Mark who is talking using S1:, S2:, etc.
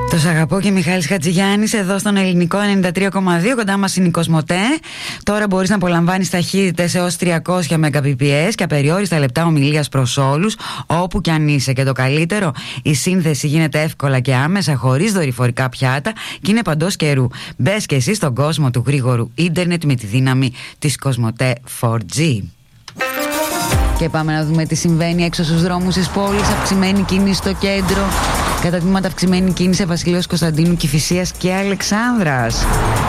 S1: Το σ' αγαπώ και Μιχάλης Χατζηγιάννης εδώ στον Ελληνικό 93,2. Κοντά μας είναι η Κοσμοτέ. Τώρα μπορείς να απολαμβάνεις ταχύτητες έως 300 Mbps και απεριόριστα λεπτά ομιλίας προς όλους, όπου κι αν είσαι. Και το καλύτερο, η σύνθεση γίνεται εύκολα και άμεσα, χωρίς δορυφορικά πιάτα και είναι παντός καιρού. Μπες και εσύ στον κόσμο του γρήγορου ίντερνετ με τη δύναμη της Κοσμοτέ 4G. Και πάμε να δούμε τι συμβαίνει έξω στους δρόμους της πόλης. Αυξημένη κίνηση στο κέντρο. Κατά τμήματα αυξημένη κίνηση Βασιλείος Κωνσταντίνου, Κηφισίας και Αλεξάνδρας.